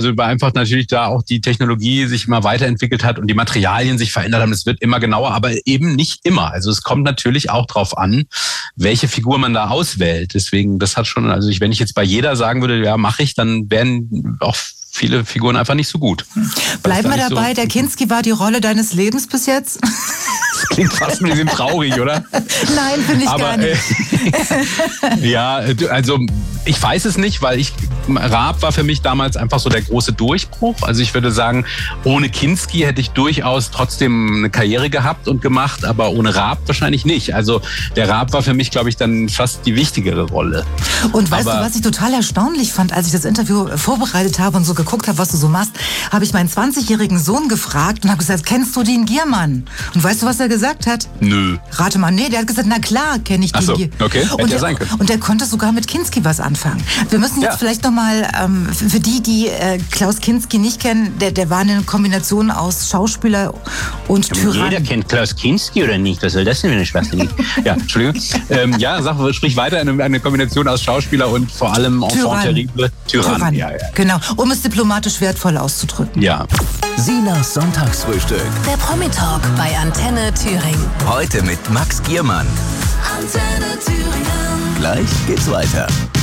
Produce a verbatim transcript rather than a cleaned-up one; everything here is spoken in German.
Also weil einfach natürlich da auch die Technologie sich immer weiterentwickelt hat und die Materialien sich verändert haben. Es wird immer genauer, aber eben nicht immer. Also es kommt natürlich auch drauf an, welche Figur man da auswählt. Deswegen, das hat schon, also ich, wenn ich jetzt bei jeder sagen würde, ja, mache ich, dann wären auch viele Figuren einfach nicht so gut. Bleiben wir dabei, so, der Kinski war die Rolle deines Lebens bis jetzt? Das klingt fast ein bisschen traurig, oder? Nein, finde ich Aber, gar nicht. Äh, ja, also ich weiß es nicht, weil ich Raab war für mich damals einfach so der große Durchbruch. Also ich würde sagen, ohne Kinski hätte ich durchaus trotzdem eine Karriere gehabt und gemacht, aber ohne Raab wahrscheinlich nicht. Also der Raab war für mich, glaube ich, dann fast die wichtigere Rolle. Und weißt aber, du, was ich total erstaunlich fand, als ich das Interview vorbereitet habe und so geguckt habe, was du so machst, habe ich meinen zwanzigjährigen Sohn gefragt und habe gesagt, kennst du den Giermann? Und weißt du, was er gesagt hat? Nö. Rate mal, nee, der hat gesagt, na klar kenne ich den Ach so, Giermann. Okay, hätte und, ja sein können. Und der konnte sogar mit Kinski was anfangen. Wir müssen jetzt ja. vielleicht noch mal, ähm, für die, die äh, Klaus Kinski nicht kennen, der, der war eine Kombination aus Schauspieler und Tyrann. Jeder kennt Klaus Kinski oder nicht? Was soll das denn für eine Schwachsinn? Ja, Entschuldigung. Ähm, ja, sag, sprich weiter, eine, eine Kombination aus Schauspieler und vor allem Enfant terrible. Tyrann. Tyrann. Ja, ja. Genau, um es diplomatisch wertvoll auszudrücken. Ja. Sinas Sonntagsfrühstück. Der Promi-Talk bei Antenne Thüringen. Heute mit Max Giermann. Antenne Thüringen. Gleich geht's weiter.